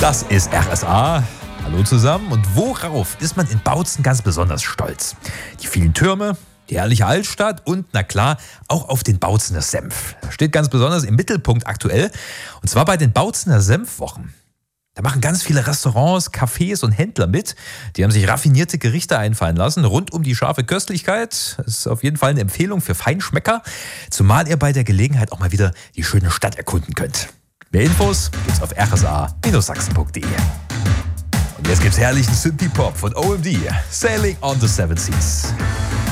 Das ist RSA. Hallo zusammen. Und worauf ist man in Bautzen ganz besonders stolz? Die vielen Türme, die herrliche Altstadt und, na klar, auch auf den Bautzener Senf. Steht ganz besonders im Mittelpunkt aktuell. Und zwar bei den Bautzener Senfwochen. Da machen ganz viele Restaurants, Cafés und Händler mit. Die haben sich raffinierte Gerichte einfallen lassen, rund um die scharfe Köstlichkeit. Das ist auf jeden Fall eine Empfehlung für Feinschmecker, zumal ihr bei der Gelegenheit auch mal wieder die schöne Stadt erkunden könnt. Mehr Infos gibt's auf rsa-sachsen.de. Und jetzt gibt's herrlichen Synthie-Pop von OMD, Sailing on the Seven Seas.